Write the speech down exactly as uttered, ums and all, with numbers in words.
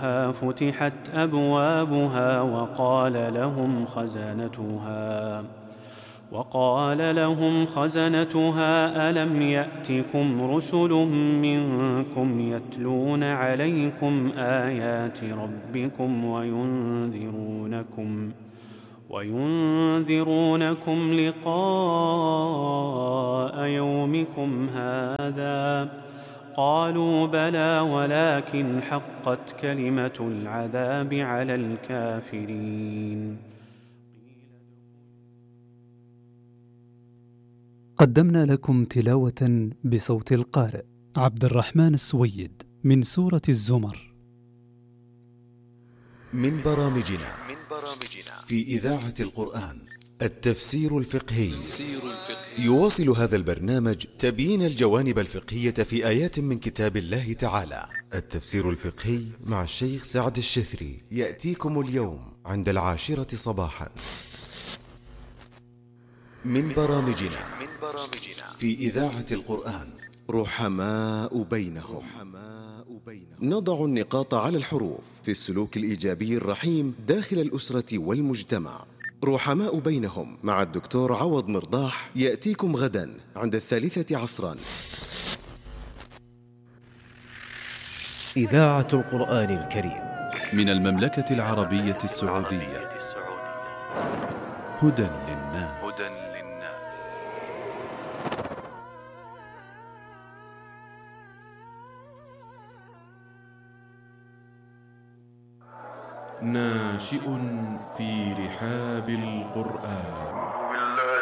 ادخلوها فتحت أبوابها وقال لهم خزنتها وقال لهم خزنتها ألم يأتكم رسل منكم يتلون عليكم آيات ربكم وينذرونكم وينذرونكم لقاء يومكم هذا؟ قالوا بلى ولكن حقت كلمة العذاب على الكافرين. قدمنا لكم تلاوة بصوت القارئ عبد الرحمن السويد من سورة الزمر. من برامجنا في إذاعة القرآن التفسير الفقهي. يواصل هذا البرنامج تبيين الجوانب الفقهية في آيات من كتاب الله تعالى. التفسير الفقهي مع الشيخ سعد الشثري يأتيكم اليوم عند العاشرة صباحا. من برامجنا في إذاعة القرآن رحماء بينهم. نضع النقاط على الحروف في السلوك الإيجابي الرحيم داخل الأسرة والمجتمع. رحماء بينهم مع الدكتور عوض مرضاح يأتيكم غدا عند الثالثة عصرا. إذاعة القرآن الكريم من المملكة العربية السعودية. هدى للناس. ناشئ في رحاب القرآن.